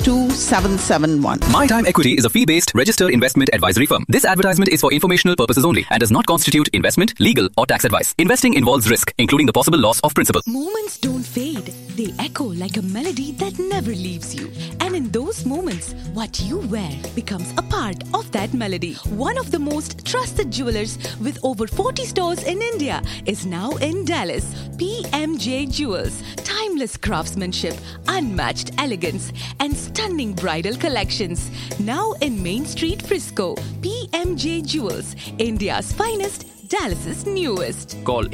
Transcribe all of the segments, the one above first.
2771. My Time Equity is a fee-based registered investment advisory firm. This advertisement is for informational purposes only and does not constitute investment, legal or tax advice. Investing involves risk, including the possible loss of principal. Moments don't fade. They echo like a melody that never leaves you. And in those moments, what you wear becomes a part of that melody. One of the most trusted jewelers with over 40 stores in India is now in Dallas. PMJ Jewels. Timeless craftsmanship, unmatched elegance, and stunning bridal collections. Now in Main Street, Frisco. PMJ Jewels. India's finest, Dallas's newest. Call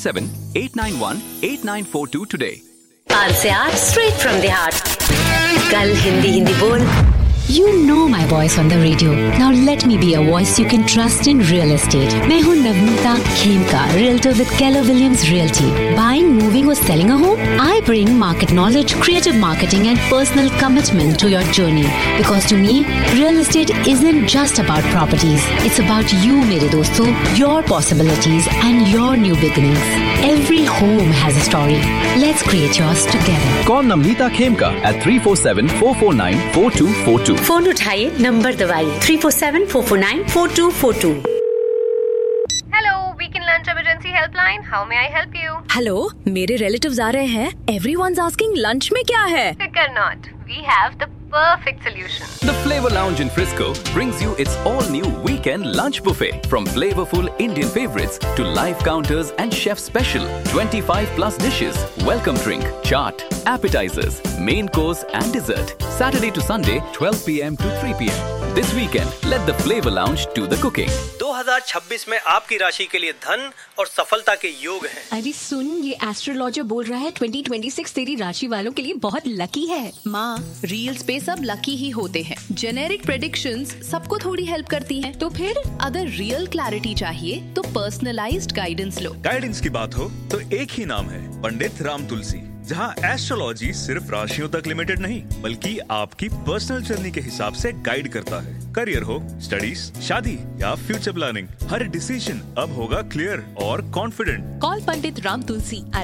857-891-8942 today. 5 से 8 straight from the heart. कल हिंदी बोल. You know my voice on the radio. Now let me be a voice you can trust in real estate. मैं हूँ Navneeta Khemka, realtor with Keller Williams Realty. Buying, moving or selling a home? I bring market knowledge, creative marketing and personal commitment to your journey. Because to me, real estate isn't just about properties. It's about you, मेरे दोस्तों, your possibilities and your new beginnings. Every home has a story. Let's create yours together. Call Namrita Khemka at 347-449-4242. Phone उठाइए, number दबाइए 347-449-4242. Hello, Weekend Lunch Emergency Helpline. How may I help you? Hello, मेरे relatives आ रहे हैं. Everyone's asking lunch में क्या है? Fear not. We have the perfect solution. The Flavor Lounge in Frisco brings you its all-new weekend lunch buffet. From flavorful Indian favorites to live counters and chef special 25 plus dishes, welcome drink, chaat, appetizers, main course and dessert. Saturday to Sunday, 12 p.m. to 3 p.m. This weekend, let the Flavor Lounge do the cooking. 2026 में आपकी राशि के लिए धन और सफलता के योग हैं। अरे सुन, ये एस्ट्रोलॉजर बोल रहा है 2026 तेरी राशि वालों के लिए बहुत लकी है. माँ, रील्स पे सब लकी ही होते हैं. जेनेरिक प्रेडिक्शंस सबको थोड़ी हेल्प करती हैं. तो फिर अगर रियल क्लैरिटी चाहिए तो पर्सनलाइज्ड गाइडेंस लो. गाइडेंस की बात हो तो एक ही नाम है, पंडित राम तुलसी, जहां एस्ट्रोलॉजी सिर्फ राशियों तक लिमिटेड नहीं बल्कि आपकी पर्सनल जर्नी के हिसाब से गाइड करता है. करियर हो, स्टडीज, शादी या फ्यूचर प्लानिंग, हर डिसीजन अब होगा क्लियर और confident. Call Pandit Ram Tulsi at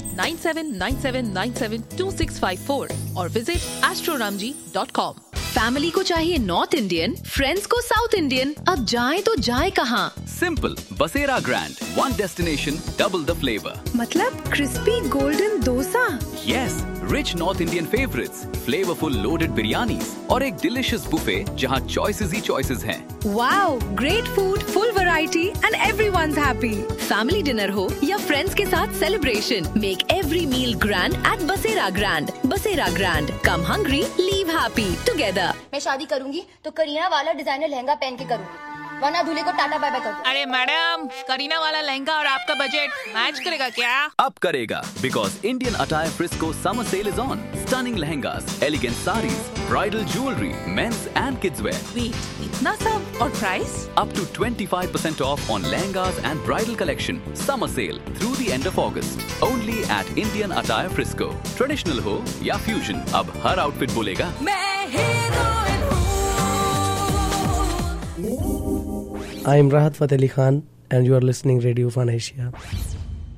9797972654 और विजिट astroramji.com. फैमिली को चाहिए नॉर्थ इंडियन, फ्रेंड्स को साउथ इंडियन. अब जाए तो जाए कहाँ? Simple. Basera Grand. One destination, double the flavor. मतलब crispy golden dosa. Yes, rich North Indian favorites, flavorful loaded biryanis और एक delicious buffet जहाँ choices ही choices हैं. Wow, great food, full variety and everyone's happy. Family dinner हो या friends के साथ celebration, make every meal grand eight बसेरा grand. बसेरा ग्रैंड. कम हंग्री, लीव हैप्पी टुगेदर. मैं शादी करूंगी तो करीना वाला डिजाइनर लहंगा पहन के करूंगी, वरना दूल्हे को टाटा बाय बाय कर दो. अरे मैडम, करीना वाला लहंगा और आपका बजट मैच करेगा क्या? अब करेगा, because Indian Attire Frisco summer sale is on. Stunning lehengas, elegant sarees, bridal jewelry, men's and kids wear. Wait, इतना सब और price? Up to 25% off on lehengas and bridal collection. Summer sale through the end of August. Only at Indian Attire Frisco. Traditional हो या fusion, अब हर outfit बोलेगा मैं heroine हूँ. I am Rahat Fateh Ali Khan and you are listening Radio Fun Asia.